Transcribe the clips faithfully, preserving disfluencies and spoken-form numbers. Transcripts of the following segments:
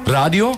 Radio?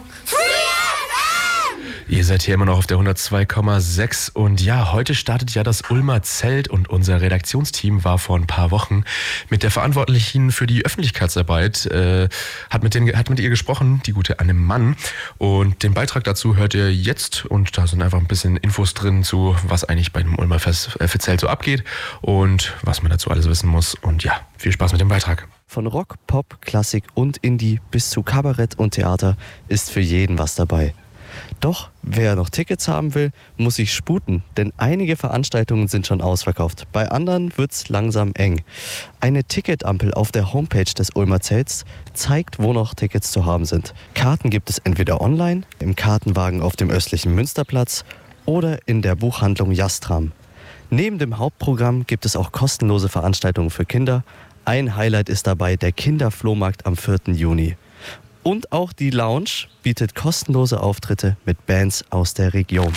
Ihr seid hier immer noch auf der hundertzwei Komma sechs und ja, heute startet ja das Ulmer Zelt und unser Redaktionsteam war vor ein paar Wochen mit der Verantwortlichen für die Öffentlichkeitsarbeit, äh, hat, mit den, hat mit ihr gesprochen, die gute Anne Mann, und den Beitrag dazu hört ihr jetzt und da sind einfach ein bisschen Infos drin zu, was eigentlich bei dem Ulmer Fest, äh, Zelt so abgeht und was man dazu alles wissen muss und ja, viel Spaß mit dem Beitrag. Von Rock, Pop, Klassik und Indie bis zu Kabarett und Theater ist für jeden was dabei. Doch wer noch Tickets haben will, muss sich sputen, denn einige Veranstaltungen sind schon ausverkauft. Bei anderen wird's langsam eng. Eine Ticketampel auf der Homepage des Ulmer Zelts zeigt, wo noch Tickets zu haben sind. Karten gibt es entweder online, im Kartenwagen auf dem östlichen Münsterplatz oder in der Buchhandlung Jastram. Neben dem Hauptprogramm gibt es auch kostenlose Veranstaltungen für Kinder. Ein Highlight ist dabei der Kinderflohmarkt am vierten Juni. Und auch die Lounge bietet kostenlose Auftritte mit Bands aus der Region.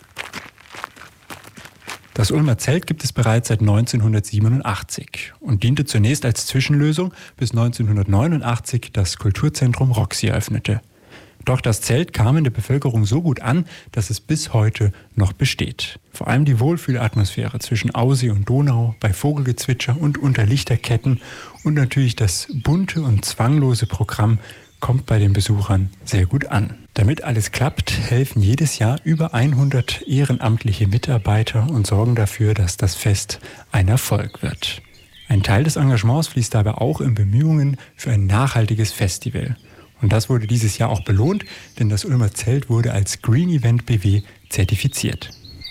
Das Ulmer Zelt gibt es bereits seit neunzehnhundertsiebenundachtzig und diente zunächst als Zwischenlösung, bis neunzehnhundertneunundachtzig das Kulturzentrum Roxy eröffnete. Doch das Zelt kam in der Bevölkerung so gut an, dass es bis heute noch besteht. Vor allem die Wohlfühlatmosphäre zwischen Aussee und Donau, bei Vogelgezwitscher und unter Lichterketten und natürlich das bunte und zwanglose Programm kommt bei den Besuchern sehr gut an. Damit alles klappt, helfen jedes Jahr über hundert ehrenamtliche Mitarbeiter und sorgen dafür, dass das Fest ein Erfolg wird. Ein Teil des Engagements fließt dabei auch in Bemühungen für ein nachhaltiges Festival. Und das wurde dieses Jahr auch belohnt, denn das Ulmer Zelt wurde als Green Event B W zertifiziert.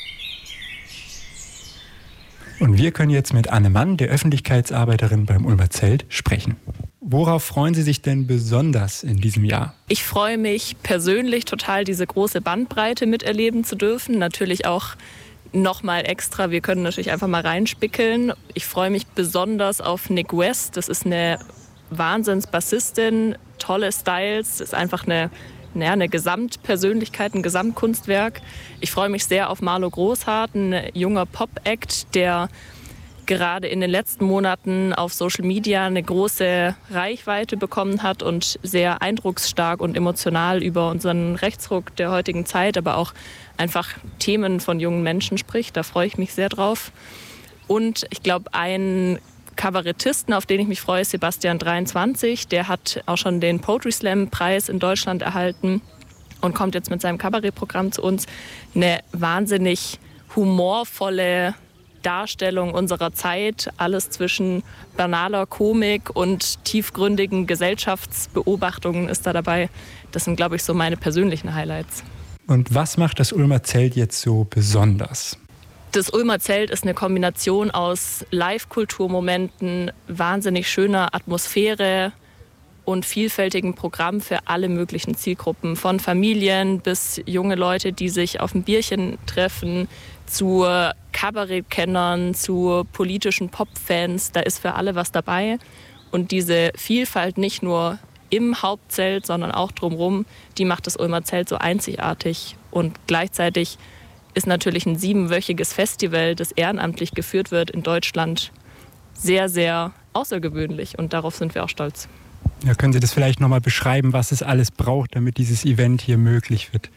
Und wir können jetzt mit Anne Mann, der Öffentlichkeitsarbeiterin beim Ulmer Zelt, sprechen. Worauf freuen Sie sich denn besonders in diesem Jahr? Ich freue mich persönlich total, diese große Bandbreite miterleben zu dürfen. Natürlich auch nochmal extra, wir können natürlich einfach mal reinspickeln. Ich freue mich besonders auf Nick West. Das ist eine Wahnsinns-Bassistin, tolle Styles, das ist einfach eine, naja, eine Gesamtpersönlichkeit, ein Gesamtkunstwerk. Ich freue mich sehr auf Marlo Großhardt, ein junger Pop-Act, der gerade in den letzten Monaten auf Social Media eine große Reichweite bekommen hat und sehr eindrucksstark und emotional über unseren Rechtsruck der heutigen Zeit, aber auch einfach Themen von jungen Menschen spricht. Da freue ich mich sehr drauf. Und ich glaube, ein Kabarettisten, auf den ich mich freue, ist Sebastian dreiundzwanzig. Der hat auch schon den Poetry Slam Preis in Deutschland erhalten und kommt jetzt mit seinem Kabarettprogramm zu uns. Eine wahnsinnig humorvolle Darstellung unserer Zeit, alles zwischen banaler Komik und tiefgründigen Gesellschaftsbeobachtungen ist da dabei. Das sind, glaube ich, so meine persönlichen Highlights. Und was macht das Ulmer Zelt jetzt so besonders? Das Ulmer Zelt ist eine Kombination aus Live-Kulturmomenten, wahnsinnig schöner Atmosphäre und vielfältigen Programm für alle möglichen Zielgruppen. Von Familien bis junge Leute, die sich auf ein Bierchen treffen, zu Kabarettkennern, zu politischen Popfans. Da ist für alle was dabei. Und diese Vielfalt nicht nur im Hauptzelt, sondern auch drumherum, die macht das Ulmer Zelt so einzigartig. Und gleichzeitig ist natürlich ein siebenwöchiges Festival, das ehrenamtlich geführt wird in Deutschland, sehr, sehr außergewöhnlich. Und darauf sind wir auch stolz. Ja, können Sie das vielleicht nochmal beschreiben, was es alles braucht, damit dieses Event hier möglich wird?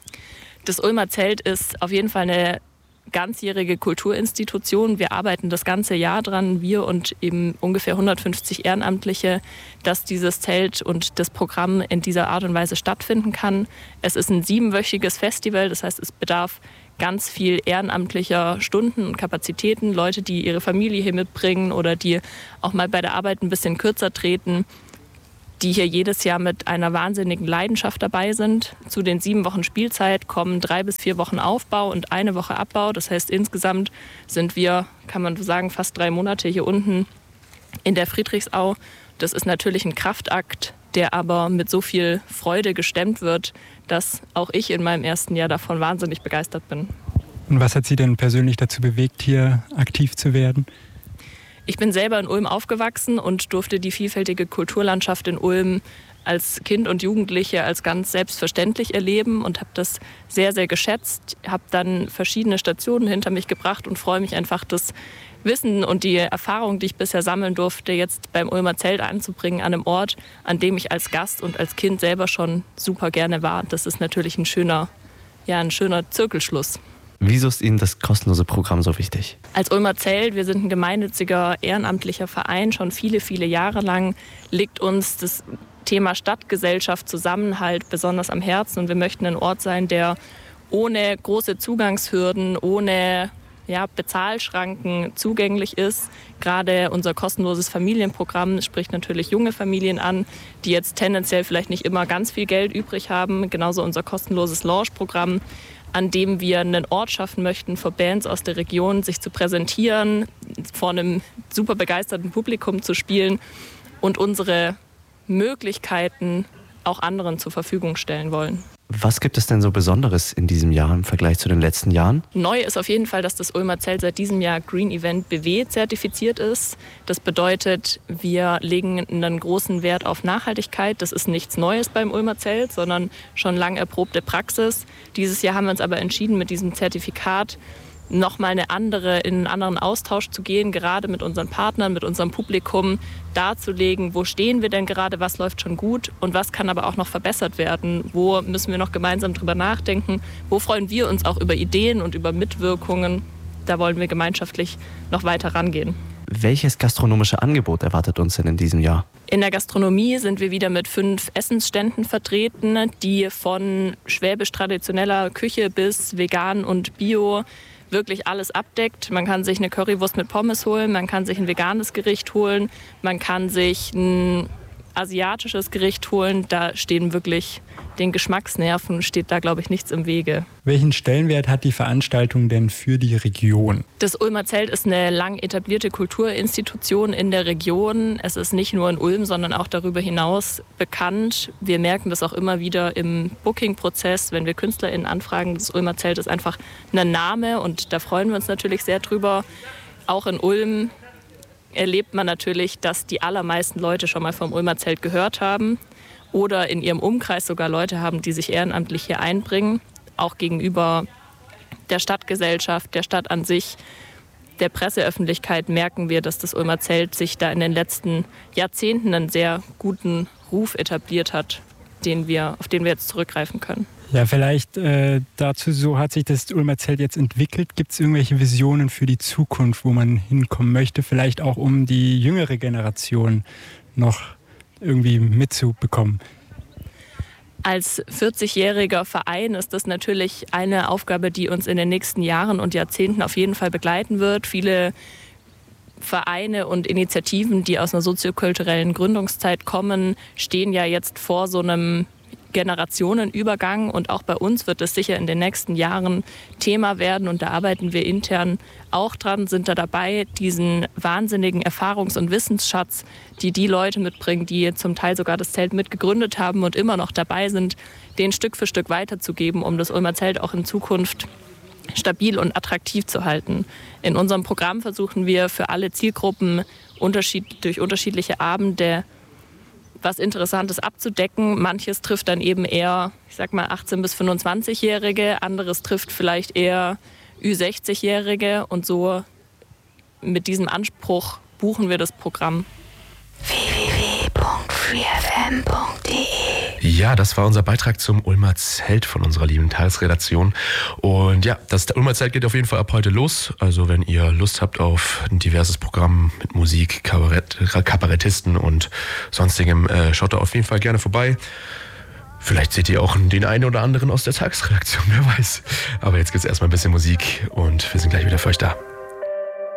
Das Ulmer Zelt ist auf jeden Fall eine ganzjährige Kulturinstitution. Wir arbeiten das ganze Jahr dran, wir und eben ungefähr hundertfünfzig Ehrenamtliche, dass dieses Zelt und das Programm in dieser Art und Weise stattfinden kann. Es ist ein siebenwöchiges Festival, das heißt, es bedarf ganz viel ehrenamtlicher Stunden und Kapazitäten, Leute, die ihre Familie hier mitbringen oder die auch mal bei der Arbeit ein bisschen kürzer treten, die hier jedes Jahr mit einer wahnsinnigen Leidenschaft dabei sind. Zu den sieben Wochen Spielzeit kommen drei bis vier Wochen Aufbau und eine Woche Abbau. Das heißt, insgesamt sind wir, kann man sagen, fast drei Monate hier unten in der Friedrichsau. Das ist natürlich ein Kraftakt, der aber mit so viel Freude gestemmt wird, dass auch ich in meinem ersten Jahr davon wahnsinnig begeistert bin. Und was hat Sie denn persönlich dazu bewegt, hier aktiv zu werden? Ich bin selber in Ulm aufgewachsen und durfte die vielfältige Kulturlandschaft in Ulm als Kind und Jugendliche als ganz selbstverständlich erleben und habe das sehr, sehr geschätzt. Habe dann verschiedene Stationen hinter mich gebracht und freue mich einfach, das Wissen und die Erfahrung, die ich bisher sammeln durfte, jetzt beim Ulmer Zelt anzubringen, an einem Ort, an dem ich als Gast und als Kind selber schon super gerne war. Das ist natürlich ein schöner, ja, ein schöner Zirkelschluss. Wieso ist Ihnen das kostenlose Programm so wichtig? Als Ulmer Zelt, wir sind ein gemeinnütziger, ehrenamtlicher Verein, schon viele, viele Jahre lang liegt uns das Thema Stadtgesellschaft, Zusammenhalt besonders am Herzen. Und wir möchten ein Ort sein, der ohne große Zugangshürden, ohne ja, Bezahlschranken zugänglich ist. Gerade unser kostenloses Familienprogramm spricht natürlich junge Familien an, die jetzt tendenziell vielleicht nicht immer ganz viel Geld übrig haben. Genauso unser kostenloses Lounge-Programm, an dem wir einen Ort schaffen möchten, für Bands aus der Region sich zu präsentieren, vor einem super begeisterten Publikum zu spielen und unsere Möglichkeiten auch anderen zur Verfügung stellen wollen. Was gibt es denn so Besonderes in diesem Jahr im Vergleich zu den letzten Jahren? Neu ist auf jeden Fall, dass das Ulmer Zelt seit diesem Jahr Green Event B W zertifiziert ist. Das bedeutet, wir legen einen großen Wert auf Nachhaltigkeit. Das ist nichts Neues beim Ulmer Zelt, sondern schon lang erprobte Praxis. Dieses Jahr haben wir uns aber entschieden, mit diesem Zertifikat nochmal eine andere, in einen anderen Austausch zu gehen, gerade mit unseren Partnern, mit unserem Publikum, darzulegen, wo stehen wir denn gerade, was läuft schon gut und was kann aber auch noch verbessert werden, wo müssen wir noch gemeinsam drüber nachdenken, wo freuen wir uns auch über Ideen und über Mitwirkungen, da wollen wir gemeinschaftlich noch weiter rangehen. Welches gastronomische Angebot erwartet uns denn in diesem Jahr? In der Gastronomie sind wir wieder mit fünf Essensständen vertreten, die von schwäbisch-traditioneller Küche bis vegan und bio wirklich alles abdeckt. Man kann sich eine Currywurst mit Pommes holen, man kann sich ein veganes Gericht holen, man kann sich ein asiatisches Gericht holen. Da stehen wirklich den Geschmacksnerven, steht da, glaube ich, nichts im Wege. Welchen Stellenwert hat die Veranstaltung denn für die Region? Das Ulmer Zelt ist eine lang etablierte Kulturinstitution in der Region. Es ist nicht nur in Ulm, sondern auch darüber hinaus bekannt. Wir merken das auch immer wieder im Booking-Prozess, wenn wir KünstlerInnen anfragen. Das Ulmer Zelt ist einfach ein Name und da freuen wir uns natürlich sehr drüber. Auch in Ulm erlebt man natürlich, dass die allermeisten Leute schon mal vom Ulmer Zelt gehört haben oder in ihrem Umkreis sogar Leute haben, die sich ehrenamtlich hier einbringen, auch gegenüber der Stadtgesellschaft, der Stadt an sich, der Presseöffentlichkeit merken wir, dass das Ulmer Zelt sich da in den letzten Jahrzehnten einen sehr guten Ruf etabliert hat, den wir, auf den wir jetzt zurückgreifen können. Ja, vielleicht äh, dazu, so hat sich das Ulmer Zelt jetzt entwickelt. Gibt es irgendwelche Visionen für die Zukunft, wo man hinkommen möchte? Vielleicht auch, um die jüngere Generation noch irgendwie mitzubekommen? Als vierzigjähriger Verein ist das natürlich eine Aufgabe, die uns in den nächsten Jahren und Jahrzehnten auf jeden Fall begleiten wird. Viele Vereine und Initiativen, die aus einer soziokulturellen Gründungszeit kommen, stehen ja jetzt vor so einem Generationenübergang und auch bei uns wird es sicher in den nächsten Jahren Thema werden und da arbeiten wir intern auch dran, sind da dabei, diesen wahnsinnigen Erfahrungs- und Wissensschatz, die die Leute mitbringen, die zum Teil sogar das Zelt mitgegründet haben und immer noch dabei sind, den Stück für Stück weiterzugeben, um das Ulmer Zelt auch in Zukunft stabil und attraktiv zu halten. In unserem Programm versuchen wir für alle Zielgruppen unterschied- durch unterschiedliche Abende was Interessantes abzudecken. Manches trifft dann eben eher, ich sag mal, achtzehn- bis fünfundzwanzigjährige, anderes trifft vielleicht eher Ü sechzigjährige und so mit diesem Anspruch buchen wir das Programm. w w w punkt free f m punkt d e Ja, das war unser Beitrag zum Ulmer Zelt von unserer lieben Tagesredaktion. Und ja, das Ulmer Zelt geht auf jeden Fall ab heute los. Also wenn ihr Lust habt auf ein diverses Programm mit Musik, Kabarett, Kabarettisten und sonstigem, äh, schaut da auf jeden Fall gerne vorbei. Vielleicht seht ihr auch den einen oder anderen aus der Tagesredaktion, wer weiß. Aber jetzt gibt's erstmal ein bisschen Musik und wir sind gleich wieder für euch da.